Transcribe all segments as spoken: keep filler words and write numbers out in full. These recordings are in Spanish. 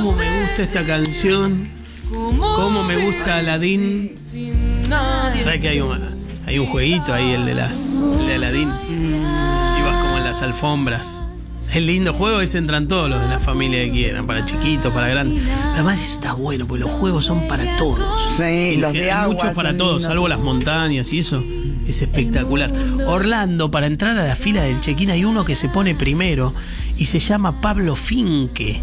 cómo me gusta esta canción. Cómo me gusta Aladdin. ¿Sabes que hay un, hay un jueguito ahí, el de las el de Aladdin? Y vas como en las alfombras. Es lindo juego, ese entran todos los de la familia que quieran, para chiquitos, para grandes. Además eso está bueno, porque los juegos son para todos. Sí, los de agua. Muchos para todos, salvo las montañas y eso. Es espectacular. Orlando, para entrar a la fila del check-in hay uno que se pone primero y se llama Pablo Finque.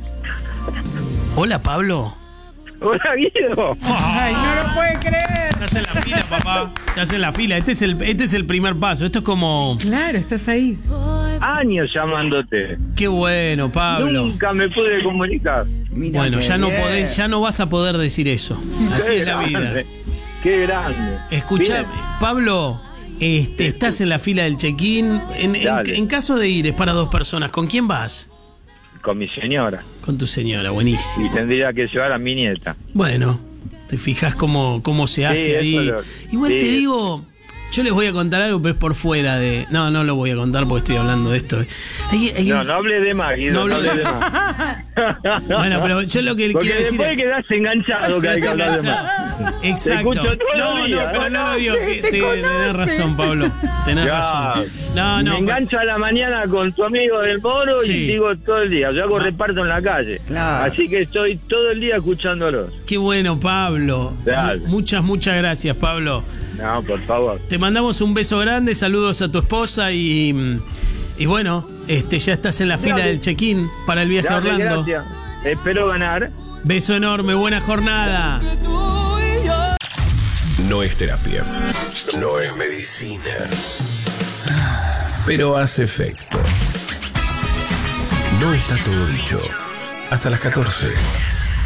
Hola, Pablo. Hola, Guido. Ay, no lo puede creer. Estás en la fila, papá. Estás en la fila. Este es el, este es el primer paso. Esto es como... Claro, estás ahí. Años llamándote. Qué bueno, Pablo. Nunca me pude comunicar. Mira, Bueno, ya no bien. podés, ya no vas a poder decir eso. Así Qué es la vida. grande, Qué grande. Escuchame, Bien. Pablo, este, estás en la fila del check-in. En, en, Dale. en caso de ir, es para dos personas. ¿Con quién vas? Con mi señora. Con tu señora, Y buenísimo. tendría que llevar a mi nieta. Bueno, te fijas cómo, cómo se hace Sí, ahí. eso lo- Igual sí. te digo, yo les voy a contar algo, pero es por fuera de... No, no lo voy a contar porque estoy hablando de esto. Hay- hay No, un- no hable de más, Guido. No No, hablo hable de- de más. Bueno, pero yo lo que Porque quiero decir después es... quedás enganchado que hay que hablar de más. Exacto. Te escucho todos No, los no, días, pero ¿eh? no lo digo. Sí, que te te- conoce. Tenés razón, Pablo. Tenés Ya. razón. No, no. Me engancho a la mañana con tu amigo del Moro Sí. y sigo todo el día. Yo hago Ah. reparto en la calle. Claro. Así que estoy todo el día escuchándolos. Qué bueno, Pablo. Dale. Muchas, muchas gracias, Pablo. No, por favor. Te mandamos un beso grande, saludos a tu esposa y, y bueno, este ya estás en la fila Dale. del check-in para el viaje a Dale, Orlando. gracias. Espero ganar. Beso enorme, buena jornada. No es terapia. No es medicina. Pero hace efecto. No está todo dicho. Hasta las catorce.